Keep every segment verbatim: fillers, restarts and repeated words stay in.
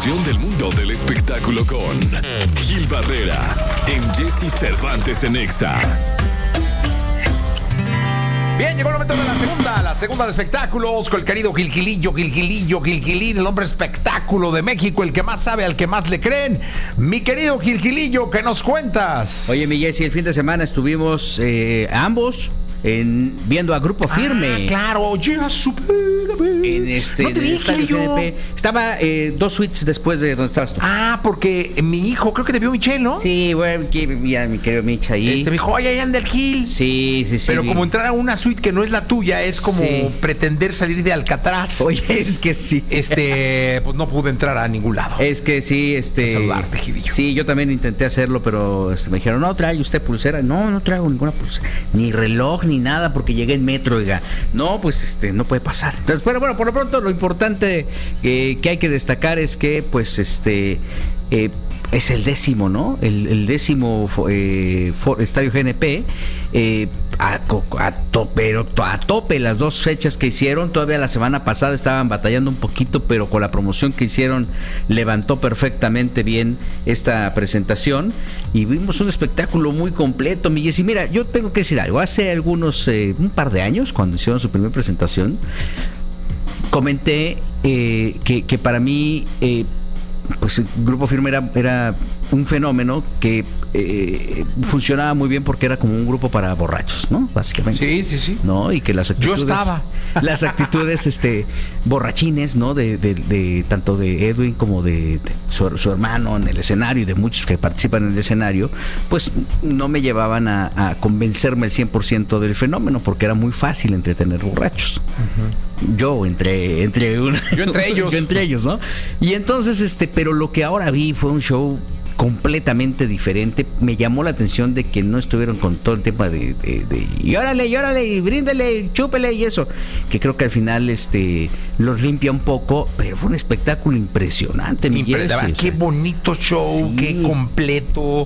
información del mundo del espectáculo con Gil Barrera en Jesse Cervantes en Exa. Bien, llegó el momento de la segunda, la segunda de espectáculos con el querido Gilgilillo, Gilgilillo, Gilgilín, el hombre espectáculo de México, el que más sabe, al que más le creen. Mi querido Gilgilillo, ¿qué nos cuentas? Oye, mi Jessy, el fin de semana estuvimos eh, ambos en, viendo a Grupo Firme. Ah, claro, ya supérame. En este, no te en el dije estadio yo. G N P. Estaba eh, dos suites después de donde estabas tú. Ah, porque mi hijo, creo que te vio Michelle, ¿no? Sí, bueno, que ya mi querido Mitch ahí. Este, me dijo, oye, ahí anda el Gil. Sí, sí, sí. Pero bien. como entrar a una suite que no es la tuya, es como Sí. pretender salir de Alcatraz. Oye, es que sí. Este, pues no pude entrar a ningún lado. Es que sí, este... A saludarte, Gilillo. Sí, yo también intenté hacerlo, pero este, me dijeron, no, trae usted pulsera. No, no traigo ninguna pulsera. Ni reloj, ni nada, porque llegué en metro, oiga. No, pues este, no puede pasar. Entonces, pero bueno, por lo pronto lo importante eh, que hay que destacar es que, pues, este... Eh, es el décimo, ¿no? El, el décimo eh, for, Estadio G N P, eh, a, a, tope, a tope las dos fechas que hicieron. Todavía la semana pasada estaban batallando un poquito, pero con la promoción que hicieron levantó perfectamente bien esta presentación y vimos un espectáculo muy completo, Miguel. Y mira, yo tengo que decir algo. Hace algunos, eh, un par de años, cuando hicieron su primera presentación, comenté eh, que, que para mí... Eh, pues el Grupo Firme era, era un fenómeno que eh, funcionaba muy bien porque era como un grupo para borrachos, ¿no? Básicamente. Sí, sí, sí. ¿No? Y que las actitudes... Yo estaba. Las actitudes este borrachines, ¿no? De, de, de tanto de Edwin como de, de su, su hermano en el escenario y de muchos que participan en el escenario, pues no me llevaban a, a convencerme el cien por ciento del fenómeno porque era muy fácil entretener borrachos. Uh-huh. Yo entre entre una, yo entre ellos. Yo entre ellos, ¿no? Y entonces este, pero lo que ahora vi fue un show completamente diferente. Me llamó la atención de que no estuvieron con todo el tema de, de, de y órale, y órale, y bríndele, chúpele y eso, que creo que al final este los limpia un poco, pero fue un espectáculo impresionante. Impresionante. Qué bonito show, sí. Qué completo,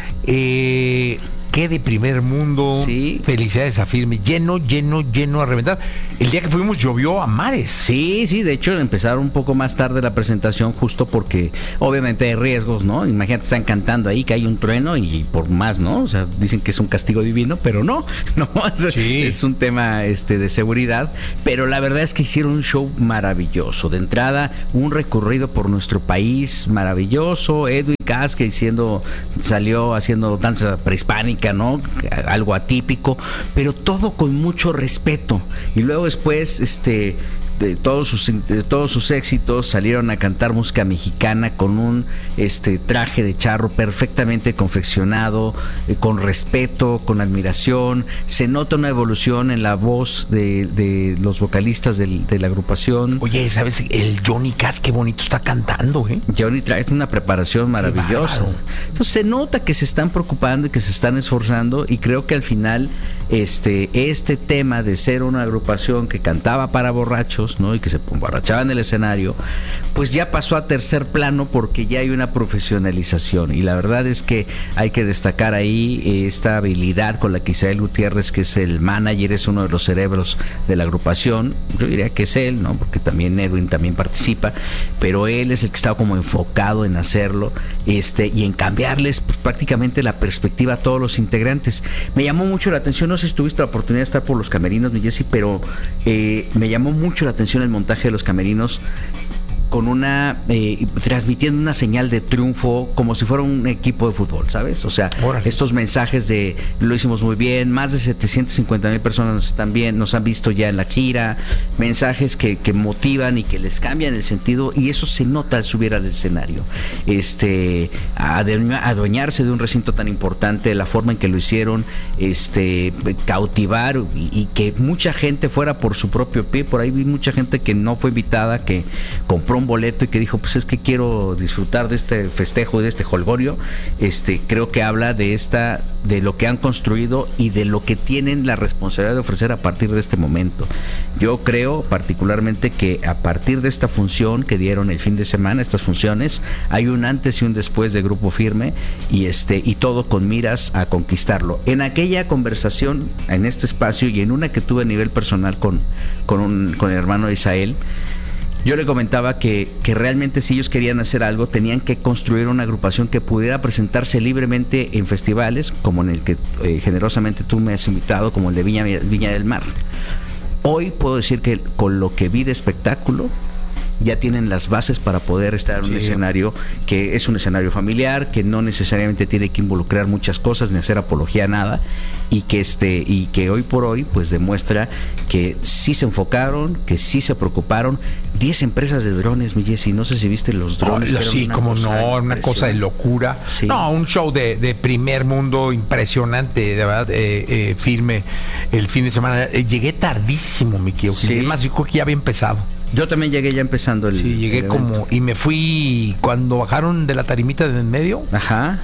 eh, qué de primer mundo. Sí. Felicidades a Firme, lleno, lleno, lleno a reventar. El día que fuimos llovió a mares. Sí, sí, de hecho empezaron un poco más tarde la presentación justo porque obviamente hay riesgos, ¿no? Imagínate, están cantando ahí que hay un trueno y por más, ¿no? O sea, dicen que es un castigo divino, pero no, no, sí. Es un tema este de seguridad, pero la verdad es que hicieron un show maravilloso. De entrada, un recorrido por nuestro país maravilloso. Edwin Cass, que diciendo, salió haciendo danza prehispánica, ¿no? Algo atípico, pero todo con mucho respeto. Y luego después, este, de todos sus de todos sus éxitos, salieron a cantar música mexicana con un este traje de charro perfectamente confeccionado, eh, con respeto, con admiración. Se nota una evolución en la voz de, de los vocalistas del, de la agrupación. Oye, ¿sabes? El Johnny Cass, qué bonito está cantando, ¿eh? Johnny trae una preparación maravillosa. Entonces se nota que se están preocupando y que se están esforzando, y creo que al final este este tema de ser una agrupación que cantaba para borrachos, ¿no? Y que se emborrachaba en el escenario, pues ya pasó a tercer plano porque ya hay una profesionalización. Y la verdad es que hay que destacar ahí eh, esta habilidad con la que Isael Gutiérrez, que es el manager, es uno de los cerebros de la agrupación. Yo diría que es él, ¿no? Porque también Edwin también participa, pero él es el que está como enfocado en hacerlo este y en cambiarles pues, prácticamente la perspectiva a todos los integrantes. Me llamó mucho la atención, no sé si tuviste la oportunidad de estar por los camerinos, mi Jessy, pero eh, me llamó mucho la atención el montaje de los camerinos con una eh, transmitiendo una señal de triunfo como si fuera un equipo de fútbol, ¿sabes? O sea, Órale. Estos mensajes de lo hicimos muy bien, más de setecientas cincuenta mil personas nos están bien, nos han visto ya en la gira, mensajes que, que motivan y que les cambian el sentido, y eso se nota al subir al escenario. Este, adueñarse de un recinto tan importante, la forma en que lo hicieron, este, cautivar y, y que mucha gente fuera por su propio pie. Por ahí vi mucha gente que no fue invitada, que compró un boleto y que dijo, pues es que quiero disfrutar de este festejo y de este jolgorio. Este, creo que habla de esta, de lo que han construido y de lo que tienen la responsabilidad de ofrecer a partir de este momento. Yo creo particularmente que a partir de esta función que dieron el fin de semana, estas funciones, hay un antes y un después de Grupo Firme, y este, y todo con miras a conquistarlo. En aquella conversación, en este espacio y en una que tuve a nivel personal con, con un, con el hermano de Isael, yo le comentaba que, que realmente si ellos querían hacer algo, tenían que construir una agrupación que pudiera presentarse libremente en festivales, como en el que eh, generosamente tú me has invitado, como el de Viña, Viña del Mar. Hoy puedo decir que con lo que vi de espectáculo, ya tienen las bases para poder estar en un sí. escenario que es un escenario familiar, que no necesariamente tiene que involucrar muchas cosas ni hacer apología a nada, y que este y que hoy por hoy pues demuestra que sí se enfocaron, que sí se preocuparon. Diez empresas de drones, mi Jessy, no sé si viste los drones. Oh, sí, como no, una cosa de locura. Sí. No, un show de, de primer mundo impresionante, de verdad, eh, eh, firme el fin de semana. Eh, llegué tardísimo, mi querido. Sí. Además, yo creo que ya había empezado. Yo también llegué ya empezando el Sí, llegué el como... Y me fui cuando bajaron de la tarimita de en medio. Ajá.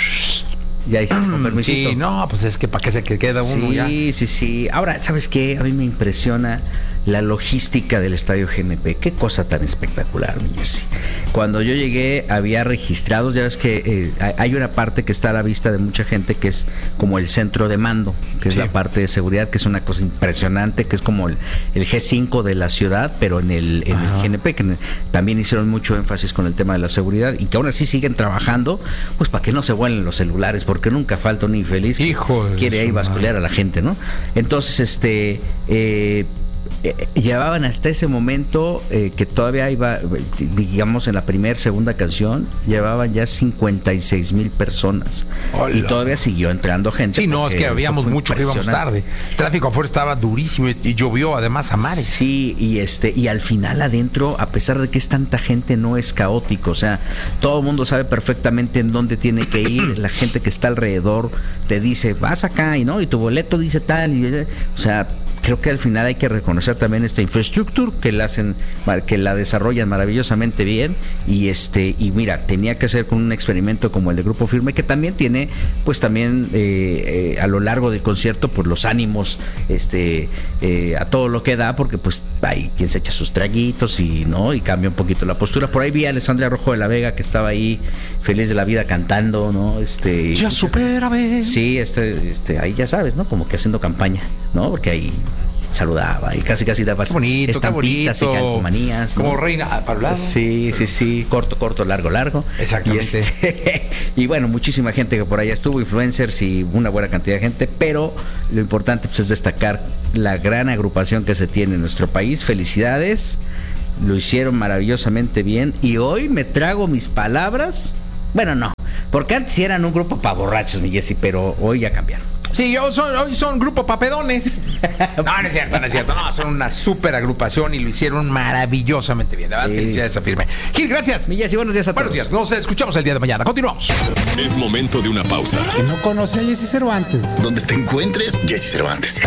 Ya dije, con permisito. Sí, no, pues es que para qué se queda uno sí, ya. Sí, sí, sí. Ahora, ¿sabes qué? A mí me impresiona la logística del Estadio G N P. Qué cosa tan espectacular, mi Jessy. Cuando yo llegué había registrados, ya ves que eh, hay una parte que está a la vista de mucha gente que es como el centro de mando, que es sí. la parte de seguridad, que es una cosa impresionante, que es como el, el G cinco de la ciudad, pero en el, en el G N P, que también hicieron mucho énfasis con el tema de la seguridad, y que aún así siguen trabajando, pues para que no se vuelen los celulares, porque nunca falta un infeliz que Hijo quiere ahí bascular a la gente, ¿no? Entonces, este... Eh, Eh, llevaban hasta ese momento eh, que todavía iba, digamos, en la primera, segunda canción, llevaban ya cincuenta y seis mil personas. Hola. Y todavía siguió entrando gente. Sí, no, es que habíamos mucho que íbamos tarde. El tráfico afuera estaba durísimo y llovió además a mares. Sí, y este y al final adentro, a pesar de que es tanta gente, no es caótico. O sea, todo el mundo sabe perfectamente en dónde tiene que ir. La gente que está alrededor te dice, vas acá, y no, y tu boleto dice tal. Y, o sea, creo que al final hay que reconocer también esta infraestructura que la hacen, que la desarrollan maravillosamente bien, y este y mira, tenía que ser con un experimento como el de Grupo Firme, que también tiene pues también eh, eh, a lo largo del concierto pues los ánimos este eh, a todo lo que da, porque pues hay quien se echa sus traguitos y no y cambia un poquito la postura. Por ahí vi a Alessandra Rojo de la Vega, que estaba ahí feliz de la vida cantando, no este ya supérame. Sí, este este ahí ya sabes, no, como que haciendo campaña, no, porque ahí saludaba y casi casi daba bonito, estampitas y calcomanías, ¿no? Como ¿no? reina para hablar. Sí, sí, sí, corto, corto, largo, largo. Exactamente. Y, este, y bueno, muchísima gente que por allá estuvo, influencers y una buena cantidad de gente, pero lo importante pues es destacar la gran agrupación que se tiene en nuestro país. Felicidades, lo hicieron maravillosamente bien, y hoy me trago mis palabras. Bueno, no, porque antes eran un grupo para borrachos, mi Jessy, pero hoy ya cambiaron. Sí, hoy son, hoy son grupo papedones. No, no es cierto, no es cierto. No, son una super agrupación y lo hicieron maravillosamente bien. La verdad, sí. Felicidades a Firme. Gil, gracias. Mi Jessy, buenos días a todos. Buenos días. Nos escuchamos el día de mañana. Continuamos. Es momento de una pausa. Que no conoce a Jessy Cervantes. Donde te encuentres, Jessy Cervantes.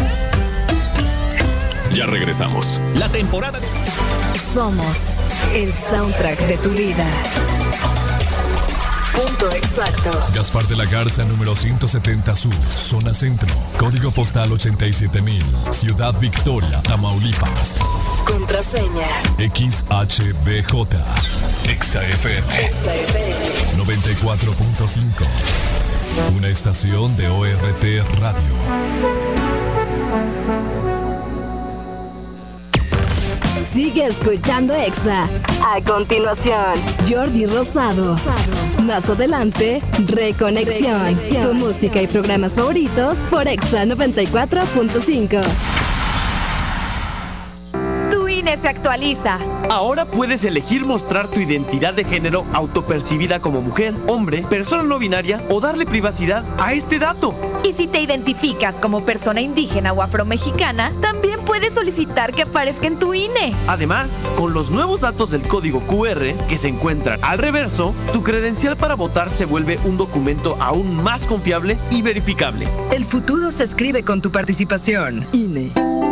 Ya regresamos. La temporada. Somos el soundtrack de tu vida. Punto exacto. Gaspar de la Garza, número ciento setenta Sur, zona centro, código postal ochenta y siete mil, Ciudad Victoria, Tamaulipas. Contraseña X H B J, Exa F M, Exa F M noventa y cuatro punto cinco, una estación de O R T Radio. Sigue escuchando Exa. A continuación, Jordi Rosado. Más adelante, Reconexión. Reconexión. Tu música y programas favoritos por Exa noventa y cuatro punto cinco. Tu I N E se actualiza. Ahora puedes elegir mostrar tu identidad de género autopercibida como mujer, hombre, persona no binaria o darle privacidad a este dato. Y si te identificas como persona indígena o afromexicana, también puedes solicitar que aparezca en tu I N E. Además, con los nuevos datos del código Q R que se encuentran al reverso, tu credencial para votar se vuelve un documento aún más confiable y verificable. El futuro se escribe con tu participación. I N E.